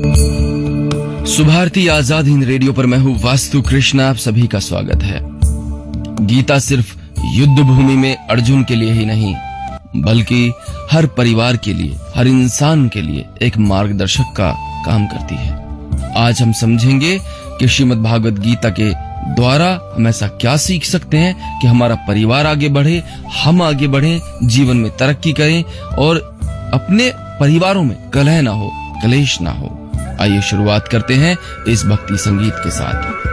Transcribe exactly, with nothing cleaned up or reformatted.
Subharti Azad Hind radio पर मैं हूँ वास्तु कृष्ण, आप सभी का स्वागत है। गीता सिर्फ युद्ध भूमि में अर्जुन के लिए ही नहीं, बल्कि हर परिवार के लिए, हर इंसान के लिए एक मार्गदर्शक का काम करती है। आज हम समझेंगे कि श्रीमद् भागवत गीता के द्वारा हम ऐसा क्या सीख सकते हैं कि हमारा परिवार आगे बढ़े, हम आगे बढ़े, जीवन में तरक्की करें और अपने परिवारों में कलह ना हो, कलेश ना हो। आइए शुरुआत करते हैं इस भक्ति संगीत के साथ।